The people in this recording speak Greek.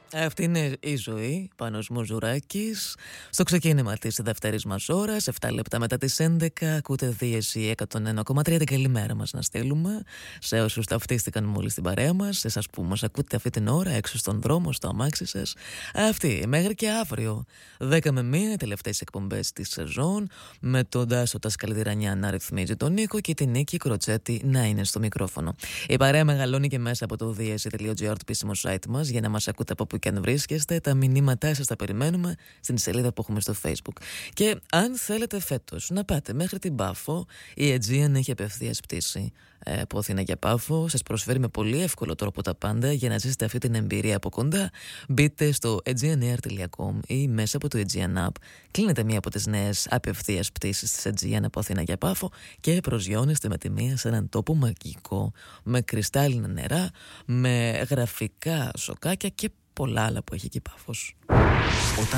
Αυτή είναι η ζωή, Πάνος Μουζουράκης. Στο ξεκίνημα της δεύτερης μας ώρας, 7 λεπτά μετά τις 11, ακούτε Δίεση 101,3. Την καλημέρα μας να στείλουμε σε όσους ταυτίστηκαν μόλις στην παρέα μας, σε εσάς που μας ακούτε αυτή την ώρα έξω στον δρόμο, στο αμάξι σας. Αυτή μέχρι και αύριο, 10 με 1, τελευταίες εκπομπές της σεζόν, με τον Τάσο Τασκαλδηρανιά να ρυθμίζει τον Νίκο και την Νίκη Κροτσέτη να είναι στο μικρόφωνο. Η παρέα μεγαλώνει και μέσα από το Διesi.gr, το επίσημο site μας, για να μας ακούτε από που και αν βρίσκεστε. Τα μηνύματά σας τα περιμένουμε στην σελίδα που έχουμε στο Facebook. Και αν θέλετε φέτος να πάτε μέχρι την Πάφο, η Aegean έχει απευθείας πτήση από Αθήνα για Πάφο. Σας προσφέρει με πολύ εύκολο τρόπο τα πάντα για να ζήσετε αυτή την εμπειρία από κοντά. Μπείτε στο aegeanair.com ή μέσα από το Aegean App. Κλείνετε μία από τις νέες απευθείας πτήσεις της Aegean από Αθήνα για Πάφο και προσγειώνεστε με τη μία σε έναν τόπο μαγικό, με κρυστάλλινα νερά, με γραφικά σοκάκια και πολλά άλλα που έχει εκεί Πάφος.